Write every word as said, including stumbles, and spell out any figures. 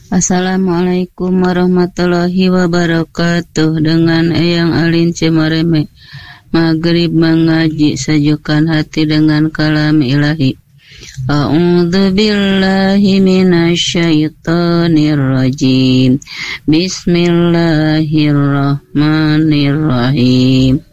Assalamualaikum warahmatullahi wabarakatuh. Dengan Eyang Alin Cimareme, Maghrib mengaji, sejukkan hati dengan kalam ilahi. A'udzu billahi minasyaitonir rajim. Bismillahirrahmanirrahim.